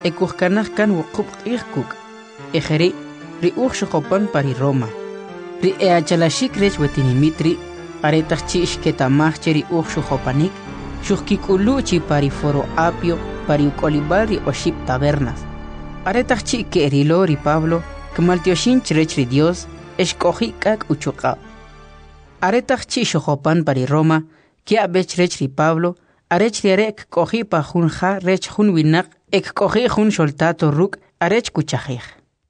Ekuhkanaj kan wuqub q'ijkuk. Ejeri, ri uxopan pari Roma. Ri eachalashik rech wetinimitri, aretaj chi ixketamaj ri uxopanik, xuhkikuluchi pari foro apio, pari ukolibal ri oship tabernas. Aretaj chi keerilo ri Pablo, kmaltioshin rech ri Dios, eshkoji kak uchuqa. Aretaj chi xojopan pari Roma, kia bech rech ri Pablo, arech ri arek koji pa junja rech jun winak, ek koji jun soltato ruk arech kuchajij.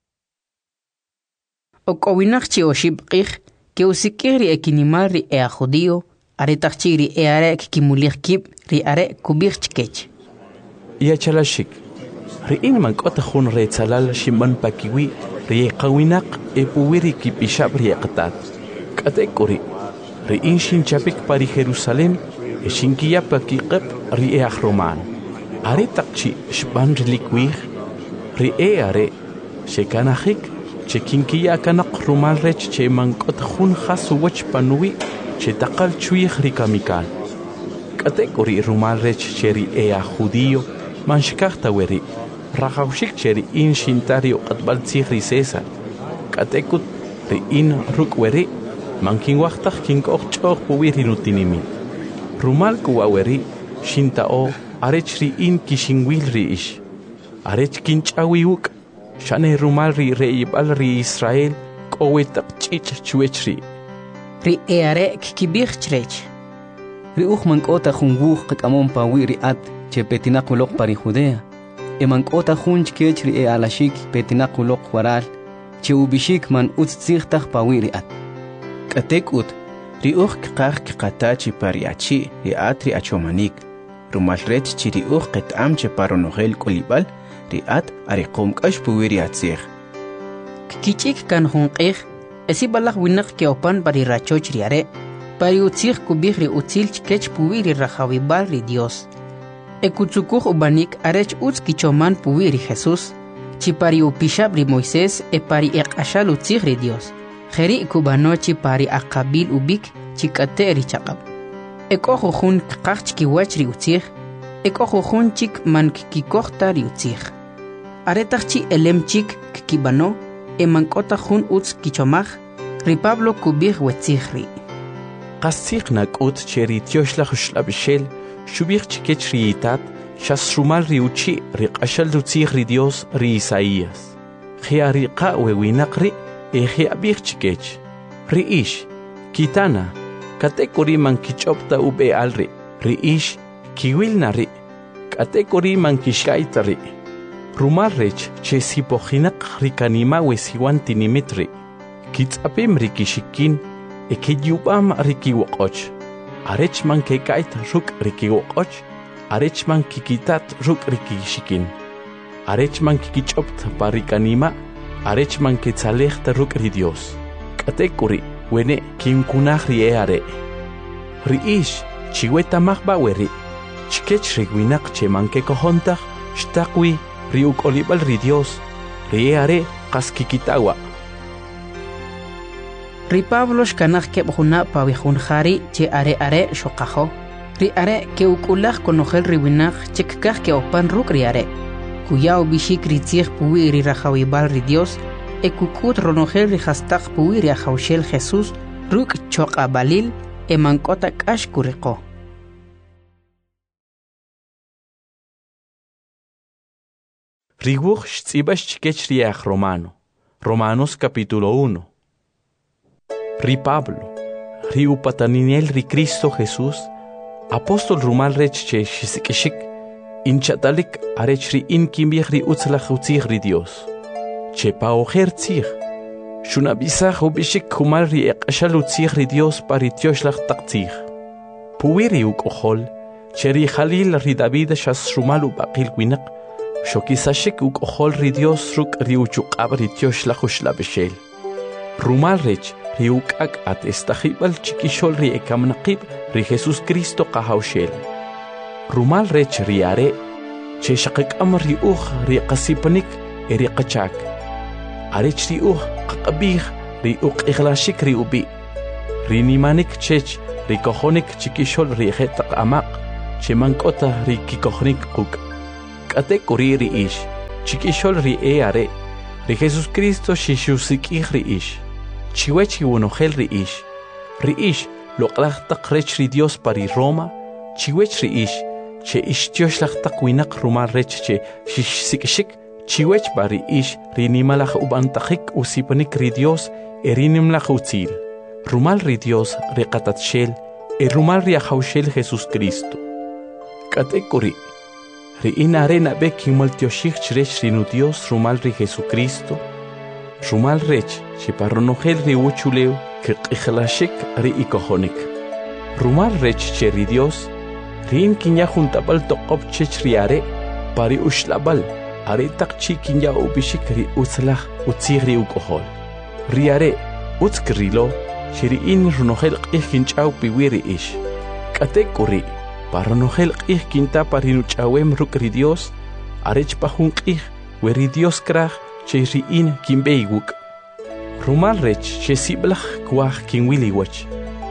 Okowinak chi oship qij, que usikir ri ekinimal ri ea judío, aretaj chi ri ea arek kimulich kib ri arek kubich chkech. Yachalashik, ri inman kota jun re tzalal shimban pakiwi, ri qawinak e puwiri kipishab ri aqtat. Katekuri, ri inshin chapik pari Jerusalem, e shinkiya pakiqeb ri ea roman. Aretak chi shban relikwij, ri ea re, shekanajik, che kinkiya kanak rumal rech che mankot jun jasu wach panui, che takal chuij ri kamikal. Katekuri rumal rech che ri ea judío, manshkachta weri, rajawshik che ri in shintario qatbal tzij ri César. Katekut ri in ruk weri, mankin waqtaj kinkoj ch'oj puwi ri nutinimi. Rumal kuwa weri, shintao, arech ri in kishinwil ri ish. Arech kinchawi uk, shane rumal ri reibal ri Israel, kowetak chich chuech ri. Ri eare kikibich chrech. Ri mankota jun wuj qamon pawi ri at, che petinakulok pari Judea. Mankota jun chkech ri alashik petinakulok waral, che ubishik man utzigtaj pawi ri at. Katekut, ri kqaj qatachi pariachi ri at ri achomanik. Rumal rech chi ri qetam che paronogel kolibal, ri at ariqom kash puwi ri atzig. Kichik kan jun qij, esi balaj winak ke opan pari rachoch ri are, pari utzig kubij ri utzil chkech puwi ri rajawibal ri Dios. Ekutsukuj ubanik arech utz kichoman puwi ri Jesús, chi pari upishab ri Moisés e pari eqashal utzig ri Dios. Jeri kubanochi pari akabil ubik chikate ri chaqab. Ekojo jun qaj kiwach ri utzig, ekojo jun chik man kikojta ri utzig. Aretaj chi elem chik kibano, mankota jun utz kichomaj, ri Pablo kubij wetzig ri. Qastzig nakut che ri tioshlaj shlabishel, shubij chikech ri itat, shas rumal ri uchi ri qashal utzig ri Dios ri Isaías. Jia ri qa wewinak ri, jia bij chikech. Ri ish, kitana, katekuri man kichopta ube alri, ri ish, kiwilna ri, katekuri man kishkaita ri. Rumal rech che sipojinak ri kanima wesiwan tinimitri. Kitzapim ri kishikin, kiyubam ri kiwoqoch. Arech man kekaita ruk ri kiwoqoch, arech man kikitat ruk ri kishikin. Arech man kikichopta pari kanima, arech man ketzalejta ruk ri Dios. Katekuri, wene kinkunaj ri eare. Ri ish, chiweta mahbaweri, chkech ri winak che man kekojontaj, shtakwi, ri ukolibal ri Dios, ri eare qaskikitawa. Ri Pablo shkanaj kebjuna pawihun jari che are shoqajo. Ri are ke ukulaj konojel ri winak chekkaj ke opan ruk ri are. Kuyao bishik ri tzig puwi ri rajawibal ri Dios, ekukut ronojel ri hastaj puwi ri ajawshel Jesús, ruk choqa balil, mankota kash kuriqo. Riguj shtzibas chkech riach Romano. Romanos capítulo 1. Ri Pablo, ri upataninel ri Cristo Jesús, apóstol rumal rech che shisikishik, inchatalik arech ri inkimbich ri utzlach utzig ri Dios. Che paojer tzig, shunabisach ubishik kumal ri eqashal utzig ri Dios pari tioshlach taktzig. Puwiri ukohol, che ri Jalil ri David shas rumal ubaqil winak, shokisashik ukohol ri Dios ruk ri uchuqab ri tioshlach ushlabeshel. Rumal rech ri ukak at estajibal chikishol ri ekamnaqib ri Jesus Cristo qahawshel. Rumal rech ri are, che shaqikam ri ri qasipanik ri qachak. Arech ri qaqabih ri iglashik ri ubi. Ri nimanik chech ri kojonik chikishol ri jetaq amaq, che mankota ri kikojonik quk. Katekuri ri ish, chiquishol ri are, ri Jesús Cristo shishusik ri ish, chiwechi unogel ri ish, loqlaqtaq rech ri Dios pari Roma, chiwech ri ish, che ish tioshlataq winak rumal rech che shishsikishik, chiwech bari ish ri nimalaj ubantaqik usipanik ri Dios erinimlaj utzil, rumal ri Dios ri qatatshel, rumal ri ajawshel Jesús Cristo. Katekuri, ri inarena be kimultioshik chrech ri nu Dios rumal ri Jesucristo, rumal rech che parronogel ri uchuleu que qijlashik ri ikohonik. Rumal rech che ri Dios, ri in kinya juntabal toqob chech ri are, pari ushlabal, are takchi kinya ubishik ri utzlach utzig ri ukohol. Ri are, utzkrilo, che ri in runogel qijkinchaw piwiri ish. Katekuri, parronogel qijkinta parinuchawem ruk ri Dios, arech pahun qij, we ri Dios kraj, che ri in kimbeiguk. Rumal rech che siblach kwaj kinwiliwach.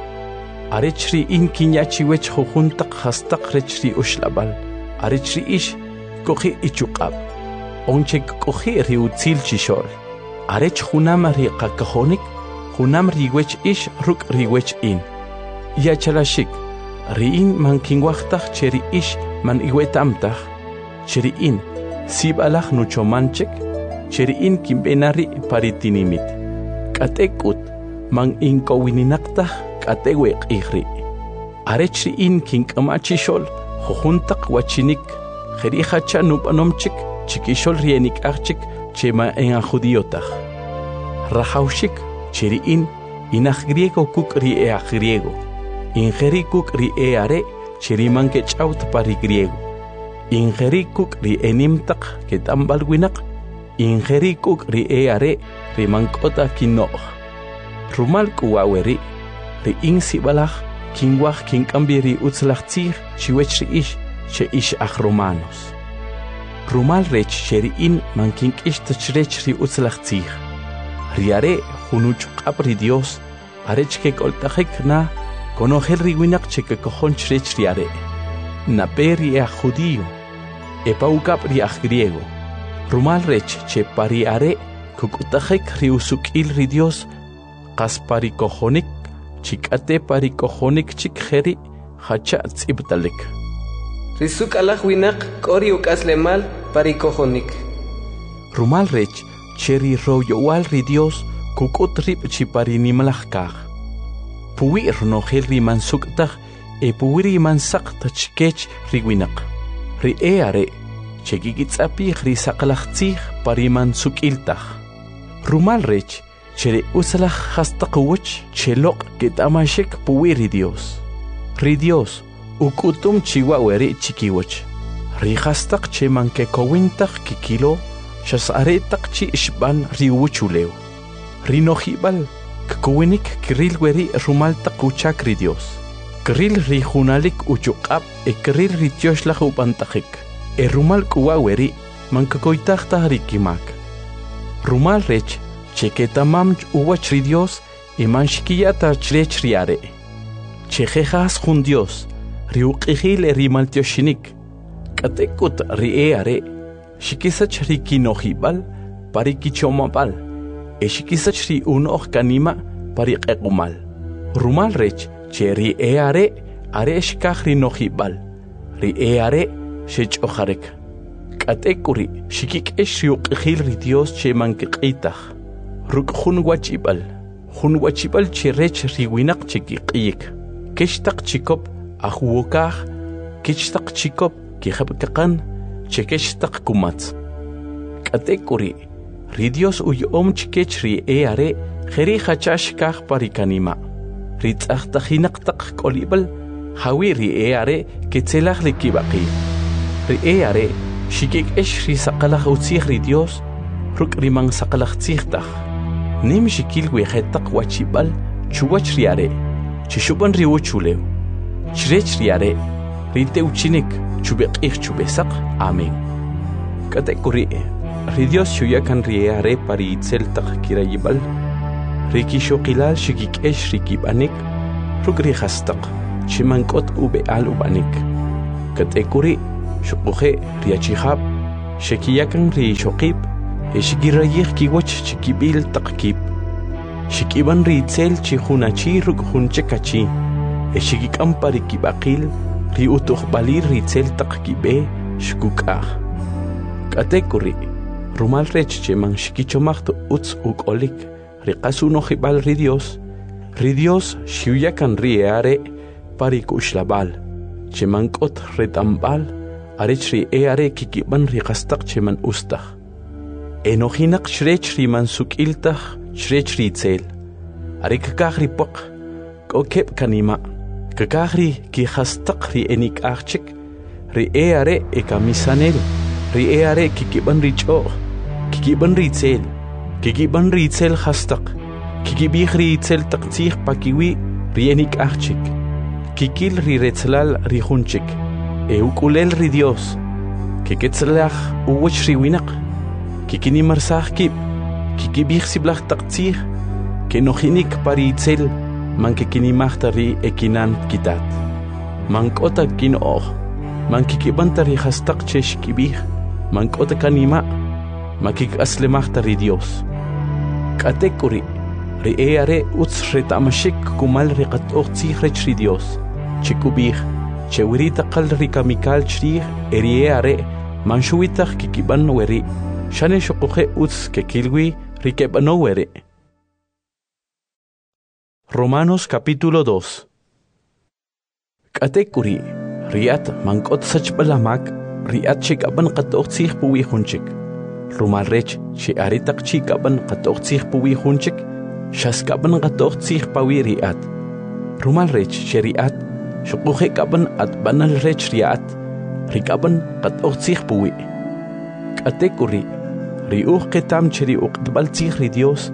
Arech ri in kinyachiwech jujuntaq hastaq rech ri ushlabal. Arech ri ish koji ichuqab. Onche koji ri utzil chishol. Arech junam ri qakajonik, junam ri wech ish ruk ri wech in. Yachalashik, ri in man kinwajtaj che ri ish man iwetamtaj, che ri in sibalaj nuchomanchek, che ri in kimbenari paritinimit. Katekut man inkowininaktah kateweq ihri. Arechri in kinkamachishol, jujuntaq wachinik, jerihacha nupanomchik, chikishol rienik archik, chema en a judiotaj. Rajaushik, cheri in, inaj griego kuk ri ea griego. Ingeri kuk ri are, cheri man kechaut pari griego. Ingeri kuk ri enimtaq ketambalwinak, ingeri kuk ri are, ri mankota kinoj. Rumal kuwaweri, ri in sibalaj, kinwaj kinkambiri utzlachtzir, chiwech ri ish, che ish aj romanos. Rumal rech cheri in man kinkishtachrech ri utzlachtzir. Ri are junuchqab ri Dios, arech ke koltajek na, konogel ri winak che ke kojonchrech ri are. Naperi ea judío, epaukap ri aj griego. Rumal rech che pari are, kukutajek ri usukil ri Dios, qas pari kojonik, chikate pari kojonik chik jeri, hacha tzibtalik. Risuk alaj winak kori ukaslemal pari kojonik. Rumal rech cheri royowal ri Dios, kukut rip chipari nimalaj kaj. Puwi ronogel ri mansuktaj, puwi ri mansaqta chikech ri winak. Ri are, chekikitzapi ri saqlajtzij pari mansukiltaj. Rumal rech, chere usalaj hastaqwach, cheloq ketamashek puwi ri Dios. Ri Dios, ukutum chiwaweri chikiwach. Ri hastaq che manke kowintaj kikilo, shasaretaq chi ishban ri wuchuleu. Ri nojibal, kkowinik kiril weri rumaltaq uchak ri Dios. Kiril ri junalik uchuqab, kiril ri tioshlaj upantajik. Rumal kuwaweri, mankakoitajtaj ri kimak. Rumal rech, cheketamam uwach ri Dios, man shikiyata chrech ri are. Chejejas jun Dios, ri uqijil ri maltioshinik. Katekut ri are, shikisach ri kinojibal, pari kichomabal. Shikisach ri unoj kanima, pari qequmal. Rumal rech, che ri are shikaj ri nojibal. Ri are, shech ojarek. Katekuri, shikik ri uqijil ri Dios che mankiqitaj. Ruk jun wachibal che rech ri winak chikiqiyik. Kishtaq chikop ajuwokaj, kishtaq chikop kijabkaqan, che kishtaq kumatz. Katekuri, ri Dios uyom chikech ri are, jeri hachash kaj parikanima. Ri tzajtajinaqtaq kolibal, hawi ri are, ketzelaj li kibaqi. Ri are, shikik ri saqalaj utzij ri Dios, ruk ri man saqalaj tzijtaj. Nim shikil wejetaq wachibal, chuwach ri are, chishuban ri uchuleu. Chrech ri are, ri teuchinik, chubeqij chubesaq, amen. Katekuri, ri Dios shuyakan ri are pari itzeltaq kirayibal, ri kishoqilal shikik ri kibanik, ruk ri hastaq, chimankot ube al ubanik. Katekuri, shukuje ri achihab, Shekiyakan ri shoqib, shikirayik kiwach chikibil taqkib. Shikiban ri tsel chihunachi ruk hunchekachi. Shikikampari kibaqil, ri utuqbalir ri tsel taqkibe shkukah. Katekuri, rumal rech cheman shikichomachto utz ukolik, ri qasuno jibal ri Dios shiuyakan ri eare parikuxlabal, cheman kot retambal, arech ri eare kikiban ri qastaq cheman ustaq. Enojinak shrech ri mansukiltaq shrech ri tsel. Are kakaq ri poq, kokep kanima, kakaq ri ki qastaq ri enik archik, ri eare ekamisanel, ri eare kikiban ri choq, kikiban ri tsel, kikiban ri tsel qastaq, kikibij ri tsel taqtzij pakiwi ri enik archik, kikil ri retzlal ri junchik, ukulel ri Dios, kiketzlaj uwach ri winaq, kikinimarsaj kib, kikibij siblaj taqtzij, kenojinik pari tsel, man kikinimajta ri ekinan kitat. Man kota kinoj, man kikibanta ri qastaq che xkibij, man kota kanima, man kikaslemajta ri Dios. Katekuri, ri eare utz retamashik kumal ri qat'oqtzij rech ri Dios, chikubij, chewirita qal ri kamikal chrij eri eare, man shuwitaj kikiban weri, shane shoquje utz kekilwi ri kebano weri. Romanos capítulo 2. Katekuri, riat mankot sachbalamak, riat chikaban qat'oqtzij puwi junchik. Rumal rech che aritak chikaban qat'oqtzij puwi junchik, shaskaban qat'oqtzij pawi riat. Rumal rech che riat, shuquje kaban at banal rech riat, rikaban qat'oqtzij puwi. Katekuri, riuq ketam che riuqtbaltzij ri Dios,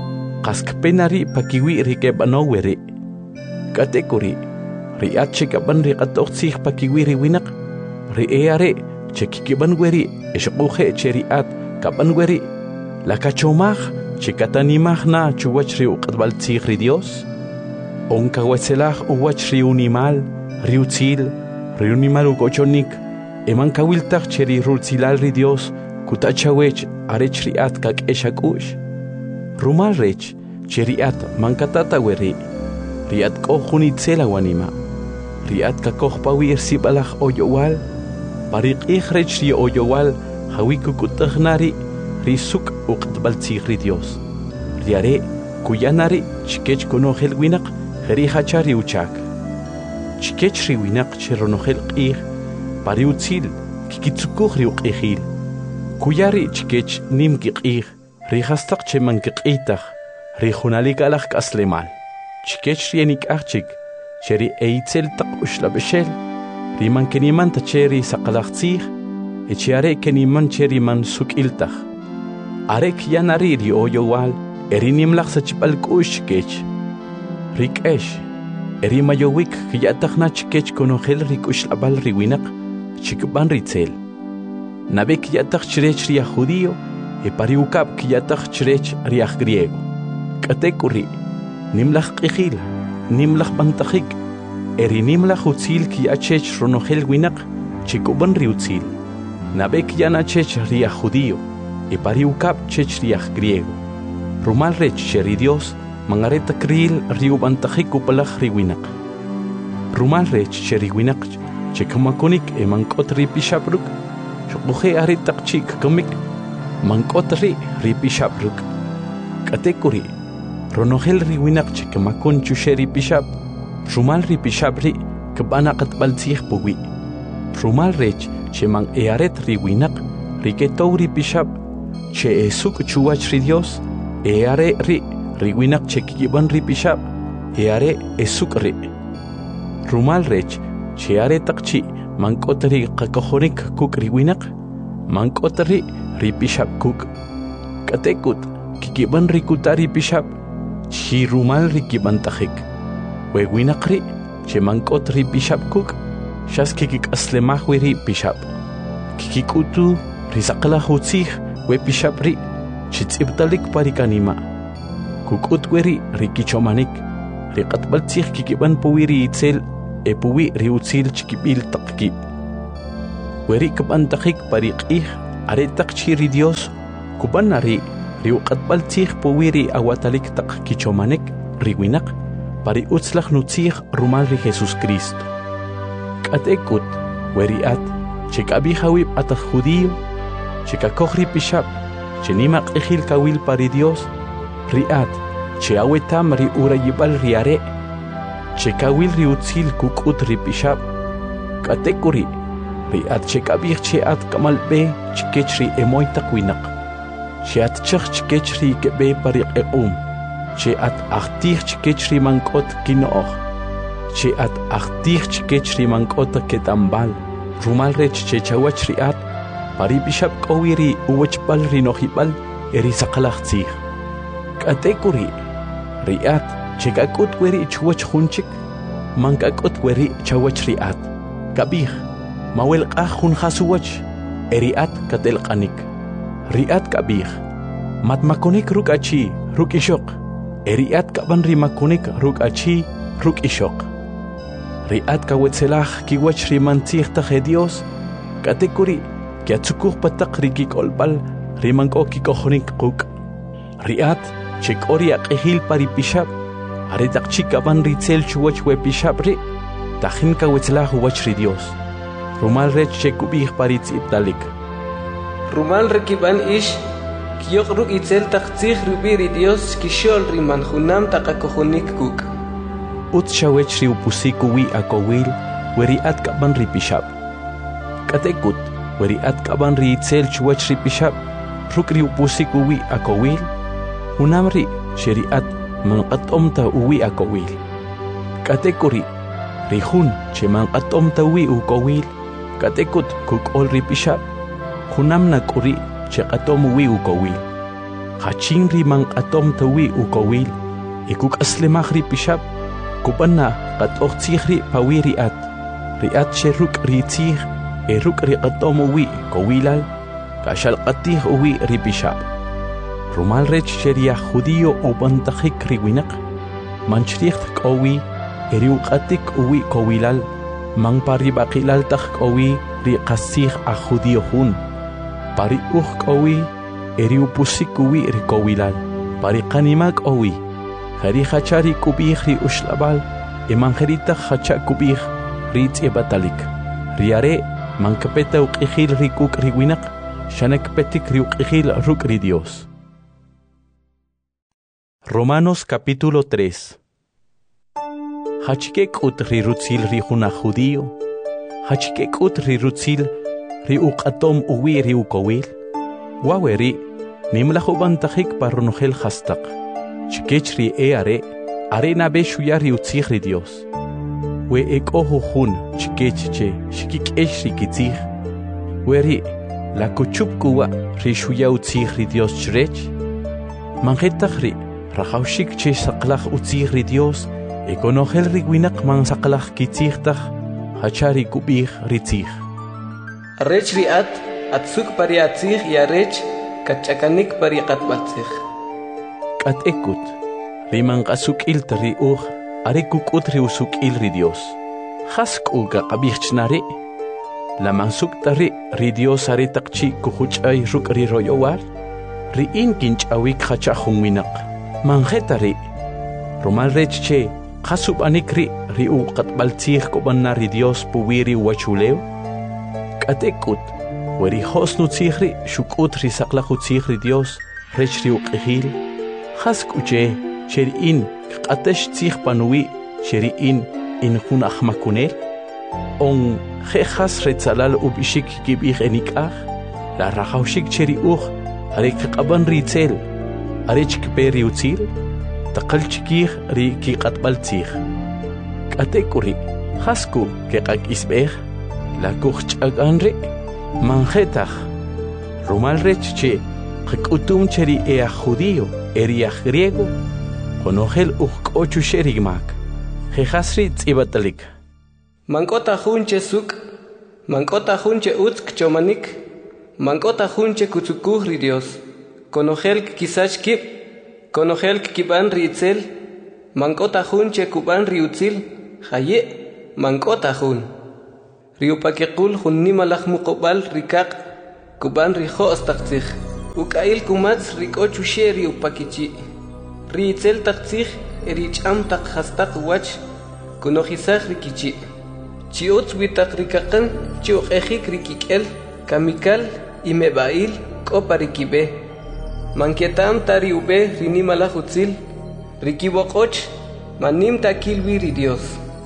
qaskpenari pakiwi ri kebano weri. Katekuri, riat chikaban ri qat'oqtzij pakiwi ri winaq, ri eare che kikiban weri eshquje che riat kaban weri, la kachomaj che katanimaj na chuwach ri uqtbaltzij ri Dios. Onka wetzelaj uwach ri unimal, ri utzil, ri unimal ukochonik, eman kawiltaj che ri rutzilal ri Dios, kutachawech arech riat kak eshakush. Rumal rech che riat mankatata weri, riat kohunitzela wanima, riat kakojpawi irsibalaj oyowal, pariqij rech ri oyowal hawikukutajnari ri suk uqtbaltzij ri Dios. Riare kuyanari chikech konojel winaq jeri hachari uchak. Chikech ri winaq che ronojel qij pari utzil kikitzukuj ri uqijil. Kuyari chikech nim kiqij ri qastaq che man kiq'itaj ri junalik alaj k'aslemal. Chikech ri enik archik che ri eitzel taq uxlabexel, ri man kenimanta che ri saqalaqtzij, che are keniman che ri man suk'iltaj. Are kiyanari ri oyowal eri nimlaj sachb'al k'ux chikech. Ri k'ex eri mayowik kiyatajna chikech konojel ri k'uxlab'al ri winaq chikban ri tsel. Nabe kiyataj chirech ri aj judío, pari ukab kiyataj chirech ri aj griego. Katekuri, nimlaj q'ijil, nimlaj bantajik, eri nimlaj utzil kiyachech ronojel winaq chikuban ri utzil. Nabe kiyanachech ri aj judío, pari ukab chech ri aj griego. Rumal rech che ri Dios mangareta kril ri ubantajik upalaj ri winaq. Rumal rech che ri winaq che kamakonik mankot ri pishabruk, shuquje aritaq chik kamik, mankot ri pishabruk. Katekuri, ronojel ri winaq che kamakon chushe ri pishab, rumal ri pishabri kabana qatbaltzij puwi. Rumal rech che man earet ri winaq ri ketow ri pishab, che esuk chuwach ri Dios, eare ri winaq che kikiban ri pishab, eare esuk ri. Rumal rech che aretaq chi mankot ri qakojonik kuk ri winaq, mankot ri pishab kuk. Katekut kikiban ri kuta ri pishab, chi rumal ri kibantajik. We winaq ri che mankot ri pishab kuk, shas kikik'aslemaj wi ri pishab. Kikikutu ri saqlaj utzij we pishab ri, chitz'ibtalik pari kanima. Kukut weri ri kichomanik, ri qatbaltzij kikiban puwi ri itzel, puwi ri utzil chikib'il taqkib. Weri kibantajik pari q'ij aretak chiri Dios kubanari riuqatbal tzig powiri awatalik tak kichomanek riwinak pari utzlach nutzig rumal ri Jesus Cristo. Katekut weriat chekabi hawib atak judío chekakohri pishab chenimak ejil kawil pari Dios riat cheawetam ri urayibal riare chekawil ri utzil kukut ri pishab katekuri riat chekabih cheat kamalbe chikechri emoytak winak cheat chikechri kebe pari cheat achtih chikechri mankot kinoch cheat achtih chikechri mankot ketambal rumal rech chechawach riat pari bishab kowiri uwachbal rinohibal eri sakalachtzih katekuri riat chekakut weri chuwach hunchik mankakut weri chawach riat kabih mawel qahun khasuwach eriat katel qanik riat kabih matmakonik rukachi rukishok eriat kaban rimakonik rukachi rukishok riat kawetselach kiwach rimantzih ta Dios katekuri kiatsukuh patak rikik olbal rimanko kikohonik quk riat chekori aqihil pari pishab aretak chikaban ritzel chuwach we pishab ri tajin kawetselach wach ri Dios rumal rech chekubih paritz ibdalik rumal rekiban ish kiyok ruk itzel taktzih rubiri Dios kishol riman hunam takakohunik kuk ut shawech ri upusiku wi akowil weriat kaban ri pishab katekut weriat kaban ri itzel chuwach ri pishab ruk ri upusiku wi akowil hunam ri sheriat manqatomta uwi akowil katekuri rihun che manqatomta wi ukowil katekut kukol ri pishab hunam nakuri che qatom wi ukowil khachin ri manqatomta wi ukowil ikuk aslemach ri pishab kubanna qatoqtzih ri pawiriat riat che ruk ri tzih ruk ri qatom wi kowilal kashal qatih wi ri pishab rumal rech sheria judío ubantajik riwinak manchricht kowi eriuqatik uwi kowilal man pari baqilal tak kowi ri qasih a judío hun pari kowi eriupusik uwi ri kowilal pari qanimak owi khari khachari kubih ri ushlabal emangerita khacha kubih ri tsebatalik riare man kapeta uqihil ri kuk riwinak shanak petik ri uqihil ruk ri Dios. Romanos capítulo 3. Hachikek ut ri rutzil ri juna judío, hachikek ut ri rutzil ri uqatom uwi ri ukowil, waweri nimlajubantajik parronogel hastak, chikech ri are nabe shuya ri utzih ri Dios, we ojo jun chikech che shikikesh ri kitzih, weri la kuchup kuwa ri shuya utzih ri Dios chrech, manjetaj ri rajawshik che saqlach utzih ri Dios ekonogel ri winak man saqlach kitzihtaj hachari kubih ri tzih arech riat atsuk pari atzih y arech kachakanik pari qatbatzih katekut ri man qasukil ri are kukut ri usukil ri Dios hask'u qaqabihchnare la man suktari ri Dios are taqchi kuhuch'ay ruk ri royowar ri in kinch'awik hachajun winak manjetari rumal rech che qasub anikri ri uqatbaltzih kobanna ri Dios puwiri wachuleo katekut weri hosnu tzihri shukut ri saqlaqu tzih ri Dios rech ri uqihil haskuche cheri in qatash tzih panuwi cheri in hun ahmakunel on khas retzalal ubishik kibih enikah la rahawshik cheri are qaban ri tzel arech kperi utzil taqal chikih ri ki qatbaltzih katekuri hasku ke qak isbeh la kuch'aganri manjetach rumal rech che qkutum cheri judío eria griego konogel uqochu sherigmak jehasri tsibatalik mankota junche suk mankota junche utsk chomanik mankota junche kutsukuh ri Dios konogel kisach kip konogel kiban ritzel mankota junche kuban riutzil haye mankota jun riupakekul junnimalach muqobal rikaq kuban rijos taqtzij ukail kumats rikochu sheri upakichi riitzel taqtzij ericham taq hastaq wach kunojisaj rikichi chiutz witaq rikaqan chiuqejik rikikel kamikal imebail koparikibe manketam tari ube rinimalaj utzil rikiboqoch manim takilwi ri Dios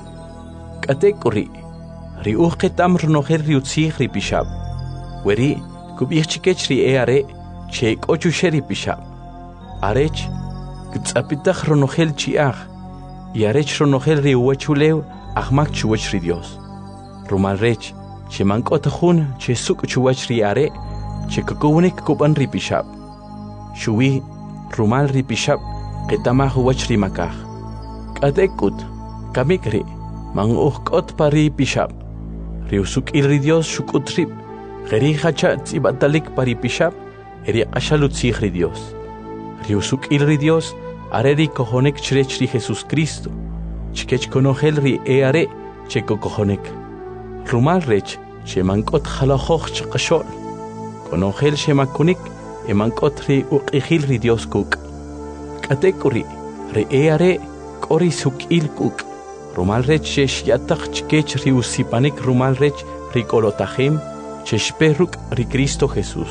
Katekuri riuqetam rnojer riutzij ripishab weri kubihchikech ri eare cheik ochu sheri pishab arech gtsapitaj ronojel chiaj y arech ronojel riuwachulew ahmak chuwach ri Dios rumal rech chemankot jun chesuk chuwach ri are chekukunik kuban ri pishab shuwi rumal ri pishab qetama huwach ri makaj katekut kamikri manguhkot pari pishab riusuk ri Dios shukutrib Geri hacha tzibatalik pari pishab eri ashalutzij ri Dios riusuk ri Dios areri kohonek chrech ri Jesus Cristo chkech konojel ri eare cheko kohonek rumal rech chemankot khalajoj chqashol konojel shemakunik emankot ri uqijil ri Dios kuk katekuri ri eare kori sukil kuk rumal rech yataq chkech ri usipanik rumal rech ri kolotajim cheshperuk ri Cristo Jesús.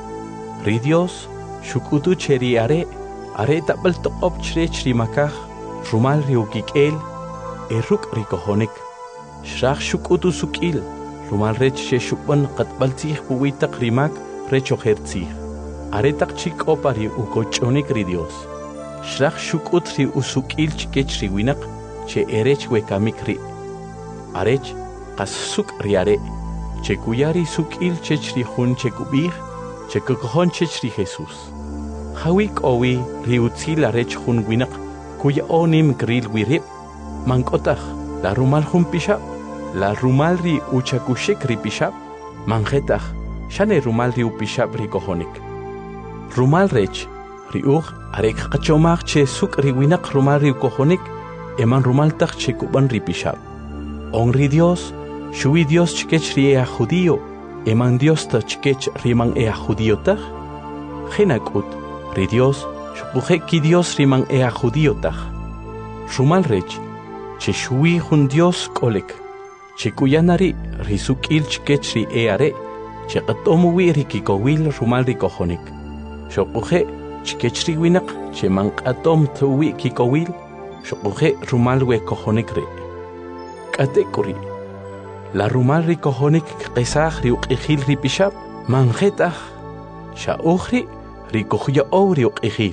Ri Dios shukutu cheri are tabal toqop chrech ri makaj rumal ri ukikel eruk ri kohonek shrach shukutu sukil rumal rech sheshupan qatbaltzij puwitaq rimak rech ojertzij are taq chik'opa ri ukoch'onik ri Dios shrach shukut ri usukil chkech ri winaq che erech wekamik ri arech qas suk ri are Chekuyari sukil chechri jun chekubij, chekukojon chechri Jesús. Hawik owi riutzil arech jun winak, kuya onim gril wirib, mankotach, la rumal jun pishab, la rumal ri uchakushik ri pishab, manjetach, shane rumal ri upishab ri kojonik. Rumal rech, ri arek kachomach che suk ri winak rumal ri kojonik, eman rumal tach chekuban ri pishab. Onri Dios, Shuwi Dios chkech ri ea judío, eman Dios ta chkech riman ea judío taj. Genakut, ri Dios, shupuje ki Dios riman ea judío taj. Rumal rech, che shuwi jun Dios kolek, che kuyanari risukil chkech ri eare, che qatomuwi ri kikowil rumal ri kojonik. Shupuje chkech ri winak, che man qatom tuwi kikowil, shupuje rumal we kojonik re. Katekuri. La rumal ri kohonik qesaj ri uqijil ri pishab manjetaj sha'ujri ri kohuya ri uqijil.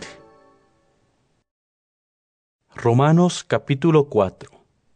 Romanos capítulo 4.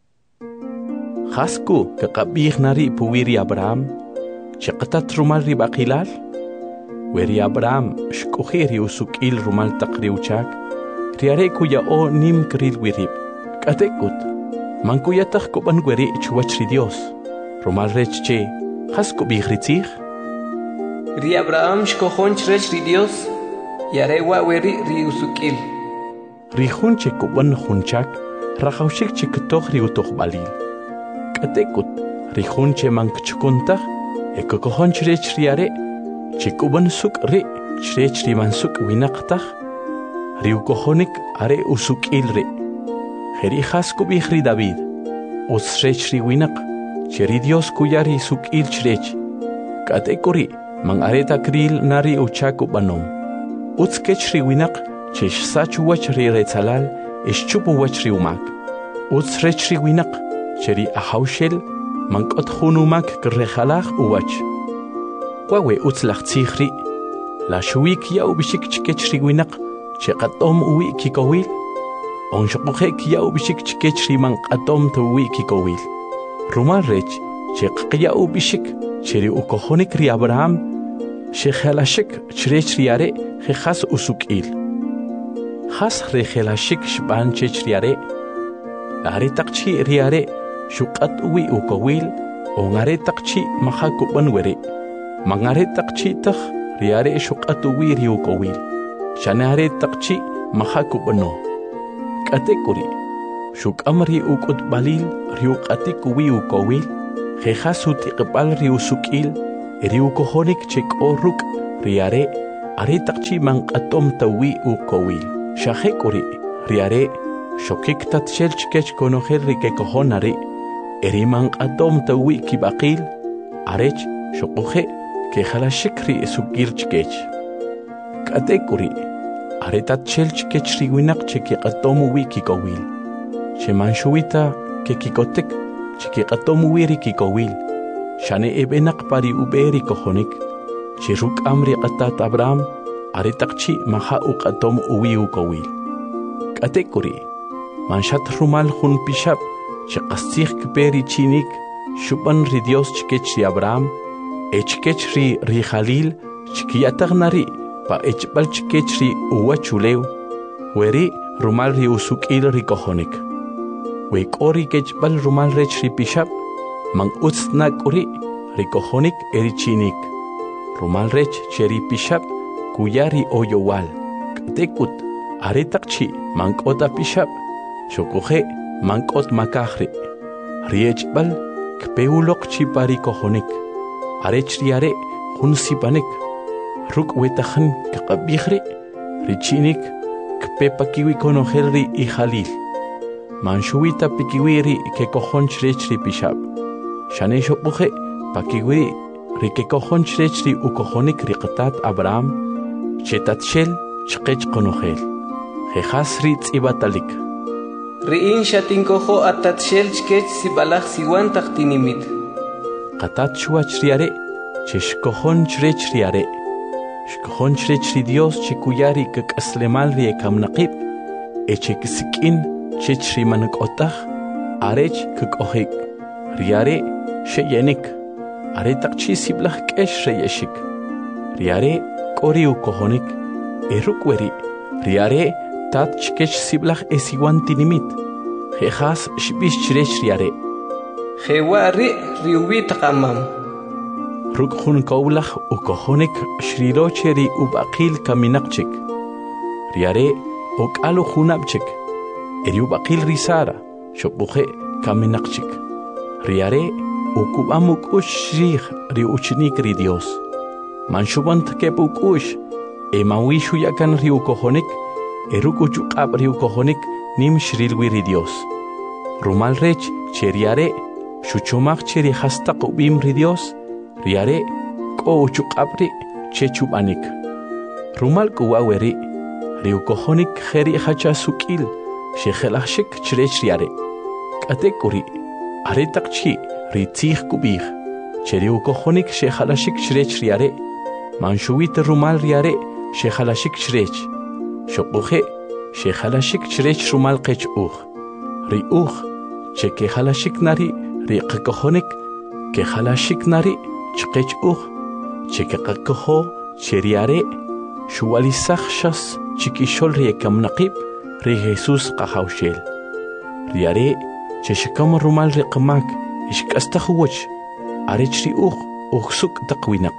Hasku kaqabij nari puwiri Abraham chaqatat rumal ri baqilal weri Abraham shkuji ri usukil rumal taq ri uchak ri are kuya nim kril wirib katekut mankuyataj kuban weri chuwach ri Dios Rumal rech che, hasku bijritzij? Ri Abraham shkojon chrech ri Dios, yarewa weri ri usukil. Ri jun che kuban junchak, rajaushik che ktoj ri utoh balil. Katekut, ri jun che mankchukuntah, ekokojon chrech ri are, che kuban suk ri, chrech ri mansuk winaqtah, ri ukojonik are usukil ri. Heri hasku bijri David, usrech ri winaq, Cheri Dios kuyari sukil chrech. Katekuri man areta kril nari uchaku banom. Utskech ri winak chesh sachu wach ri retzalal chupu wach ri umak. Utsrech ri winak cheri ahaushel man kot hunumak krejalach uwach. Wawe utslach tzihri. La shuik ya ubishik chkech ri winak chekatom uwi kikowil. Onshokujek ya ubishik chkech ri man katom tu uwi kikowil. Rumal rech, cheqya ubishik, cheri ukohonik ri Abraham, shekhalashik chrech riare, jejas usukil. Has rechelashik shban chech riare, are takchi riare, shukat uwi ukowil, ongare takchi mahakuban were, mangare takchi tak riare shukat uwi ri ukowil, shanare takchi mahakubano. Katekuri. Shuk amri ukut balil riuk atik uwi ukowil, jejasut iqbal ri usukil, Eriu kohonik chek oruk riare aretaqchi man qatom tawi u kowil. Shahekuri riare shokik tatshel chkech konohel rike kohonari. Eriman qatom tawi kibaqil arech shokuhe ke khalashikri sukir chkech. Katekuri aretat chel chkech riwinak cheki qatom wi kikowil. Shemanshuita ke kikotek cheki qatom wiri kikowil. Shane ebenak pari uberi kohonik. Chiruk amri qatat Abraham aretaqchi maha uqatom uwi ukowil. Katekuri manshat rumal hun pishab chiqastikh kperi chinik shuban ri Dios chkech ri Abraham echkech ri Khalil chkiyatagnari pa echbal chkech ri uwa chulew weri rumal ri usukil ri kohonik. Wekori kechbal rumal rech ri pishab man utsnakuri ri kohonik eri chinik. Rumal rech cheri pishab kuyari oyowal. Katekut aretaqchi mankota pishab shokuhe mankot makahri. Riechbal kpeulok chipari kohonik. Arech riare hunsipanik. Ruk wetakhan kakabihri richinik kpepakiwi konohelri i Khalil. Manshuita pikiwiri ke kohonch rechri pishab. Shane shokuhe pakiwiri rike kohonch rechri u kohonik riqatat Abraham chetatshel chqech konohel. Jehasri tzibatalik. Riin shatinkoho atatshel chkech sibalach siwan taqtinimit. Qatat shuach riare cheshkohon chrech riare. Shkohon chrech ri Dios chikuyari kakaslemal ri ekamnaqib. Echekisikin chech ri manakotah arech kakohik. Riare sheyenik. Aretaqchi siblach kesh reyeshik. Riare kori ukohonik. Erukweri. Riare tat chkech siblach esiwan tinimit. Jejas shbish chrech riare. Jewari riubi taqamam. Rukhun kaulach ukohonik shrirocheri ubaqil kaminaqchik. Riare okalu hunabchik. Eri ubaqil risara shobuhe kaminaqchik. Riare ukubamuk ushrih ri uchnik ri Dios. Manshubant kepuk ush emawishu yakan ri ukohonik erukuchukab ri ukohonik nim shrilwi ri Dios. Rumal rech cheriare shuchumaq cheri hastaq ubim ri Dios. Riare ko uchukabri chechubanik. Rumal kuwaweri ri ukohonik kheri hacha sukil shekhelashik chrech riare. Katekuri aretaqchi ri tsikh kubih cheri ukohonik shekhalashik chrech riare. Manshuit rumal riare shekhalashik chrech. Shokuhe shekhalashik chrech rumal qech Ri cheke halashik nari ri qakohonik ke halashik nari chqech cheke qakoho cheriare shuwalisakh shas chikishol ri ekamnaqib ri Jesus qahawshel. Riare cheshikam rumal ri qamak ishkastakhwach arech ri suk taqwinaq.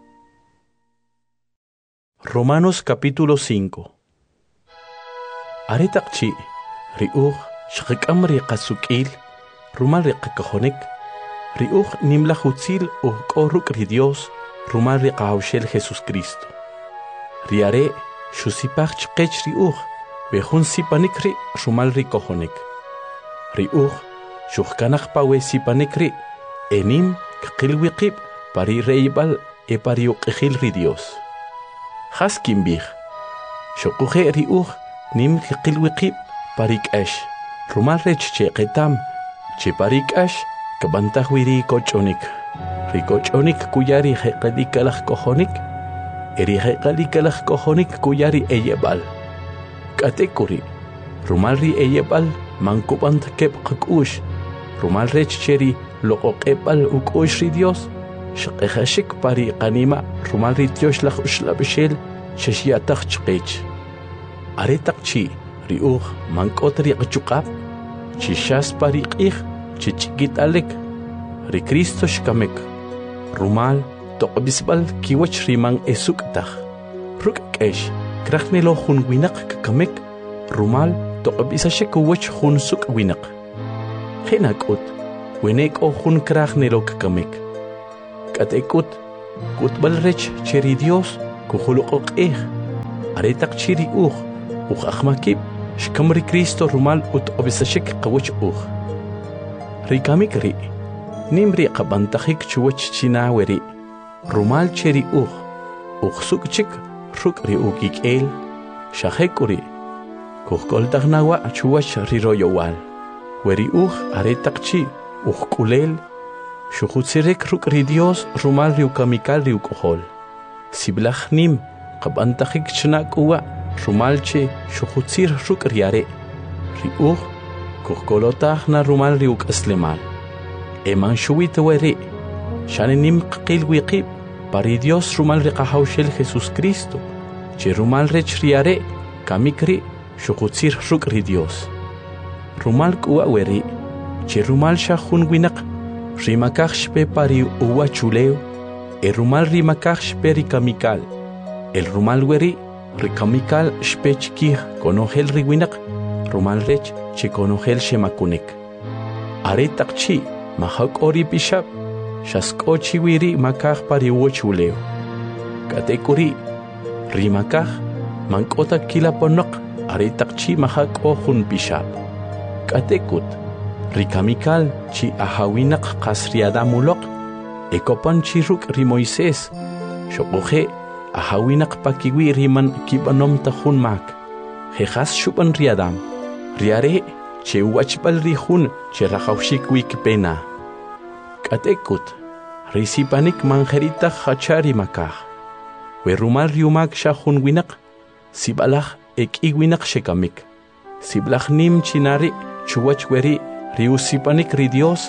Romanos capítulo 5. Aretaqchi ri shqikam ri qasukil rumal ri qakohonik ri nimla hutzil koruk ri Dios rumal ri qahawshel Jesus Cristo. Riare shusipach chqech ri behun sipanik ri rumal ri kohonik. Ri shuhkanaq pawe sipanik ri enim qilwiqib pari reibal pari uqihil ri Dios. Haskim bih shokuhe ri nim qilwiqib parik ash rumal rech cheqetam che parik ash kabantahwiri kochonik. Rikochonik kuyari heqalikalah kohonik. Eri heqalikalah kohonik kuyari eyebal. Katekuri. Rumal ri eyebal mankubant kep qakush. Rumal rech cheri loqoqebal ukush ri Dios. Shqehashik pari qanima rumal ri tioshlah ushlabishel shashiataq chqech. Aretaqchi ri mankotri qchuqab. Chishas pari qih chichikit alek. Ri Cristo shkamek. Rumal toqbisbal kiwach rimang esuktak. Ruk kesh krachnelo hun winak kakamek. Rumal toqbisashek wach hun suk winak. Henakut winek o hun krachnelo kakamek. Katekut kutbal rech cheri Dios kuhuluqoq aretak chiri akhmakib shkamri Cristo rumal ut obisashik qawch rikamik ri nimri qabantakhik chuwach chinaweri rumal cheri sukchik ruk ri el shahekuri kuhkoltagnawa chuwach riroyowal weri aretak chi kulel shuhutsirek ruk ri Dios rumal ri ukamikal ri ukohol siblach nim qabantakhik chnakuwa rumal che shuhutsir ruk riare ri kuhkolotagna rumal ri ukaslemal eman shuwit weri shaninim qil wiqib pari Dios rumal ri qahawshel Jesus Cristo che rumal rech riare kamikri shuhutsir ruk ri Dios rumal kuwa weri che rumal shahun winaq rimakaj shpe pari uwa chuleo rumal rimakaj shpe rikamikal el rumal weri rikamikal shpe chikih konogel riwinaq rumal rech che konogel shemakunik aretaq chi mahak ori pishab shaskochi wiri makaj pari uwa chuleo katekuri rimakaj mankota kilaponok aretaq chi mahak ohun pishab katekut rikamikal chi ahawinaq qasriadamulok ekopan chi ruk ri Moisés shoqoje ahawinaq pakiwi riman kibanom tahun mak jejas shupan riadam riare che wachpal rihun che rajawshik wikpena katekut risipanik manjerita hachari makaj werumal riumak shahun winaq sibalaj ekiwinaq shekamik siblaj nim chinari chuwach weri riusipanik ri Dios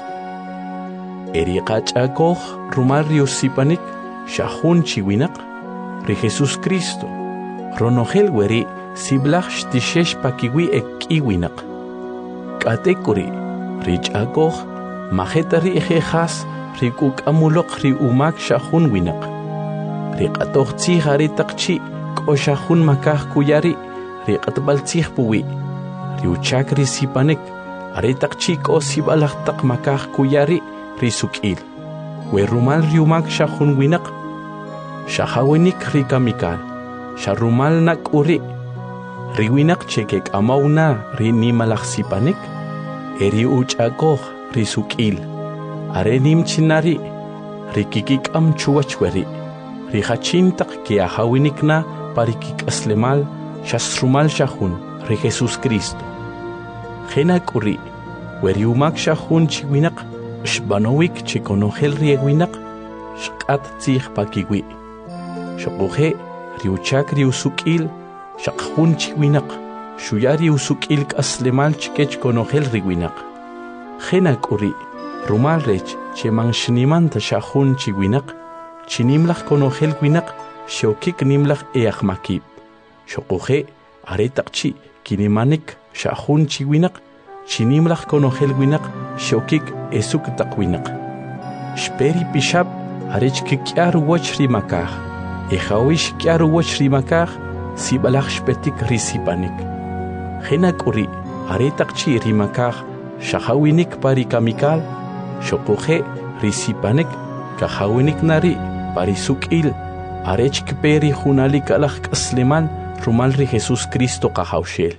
eriqachakoj rumal riusipanik shahun chiwinaq ri Jesus Cristo ronogel weri siblaj shtishesh pakiwi ekiwinaq katekuri richakoj majetari ejejas rikukamuloq ri umak shahun winaq riqatoj tzij aretaqchi k'oshahun makaj kuyari riqatbal tzij puwi riuchak risipanik aretaq chiko sibalaj taq makaj kuyari risuk'il werumal riumak shahun winaq shahawinik rikamikal sharumal nak'uri riwinaq chekek amawna rinimalaj sipanik eri uch'akoj risuk'il arenim chinari rikikik'am chuwach weri rijachintaq ke ahawinikna parikik'aslemal shasrumal shahun ri Jesus Cristo Jenak'uri weriumak shahun chiwinaq shbanowik chikonojel riewinaq shqat tzij pakiwi shoqoje riuchak riusuk'il shaqjun chiwinaq shuyari usuk'il k'aslemal chikech konojel riwinaq Jenak'uri rumal rech cheman shnimanta shahun chiwinaq chinimlaj konojel winaq shokik nimlaj eaqmakib shoqoje aretaqchi kinimanik shahun chiwinaq chinimlaj konojel winaq shokik esuk taqwinaq shperi pishab arech kik'ar woch rimakaj ejawish k'ar woch rimakaj sibalaj shpetik risipanik Jenak'uri aretaqchi rimakaj shahawinik parikamikal shoqoje risipanik kahawinik nari parisuk'il arech kperi junalik alaj k'aslemal rumal ri Jesus Cristo qahawshel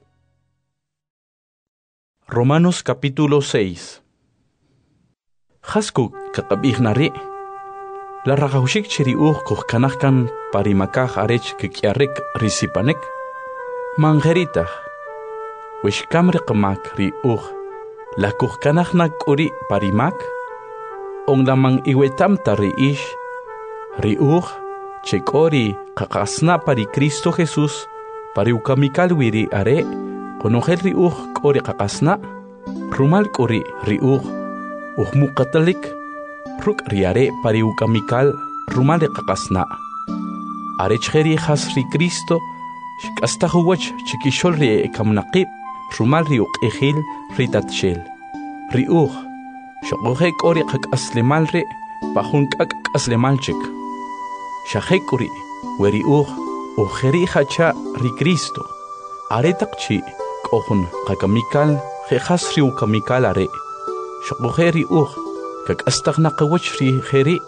Romanos capítulo 6 Jasku kaqabij nari la rajawshik chiriuj kuhkanajkan parimakaj arech kik'arrik risipanek manjeritaj wishkamri qmak riuj la kuhkanajna k'uri parimak onlaman iwetamta riish riuj chek'ori qaqasna pari Cristo Jesús pari ukamikal wiri are konojel riuj k'ori qaqasna rumal k'uri riuj ujmuqatalik ruk' riare pari ukamikal rumal qaqasna are chjeri jas ri Cristo shk'astajuwach chikixol ri ekamnaqib rumal ri uq'ijil ritatshel riuj shoqoje k'ori qak'aslemal ri pajun k'ak' k'aslemalchik shajek'uri weriuj ujeri hacha ri Cristo aretaqchi k'ojun qakamikal jejas ri ukamikal are shoqoje riuj kak'astaqnaqawach ri jeri